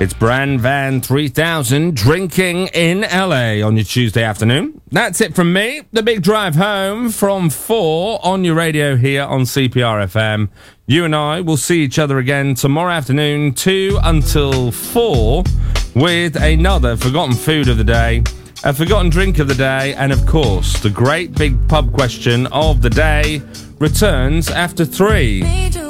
It's Bran Van 3000 drinking in LA on your Tuesday afternoon. That's it from me. The big drive home from 4 on your radio here on CPR FM. You and I will see each other again tomorrow afternoon, 2 until 4, with another forgotten food of the day, a forgotten drink of the day, and of course, the great big pub question of the day returns after 3.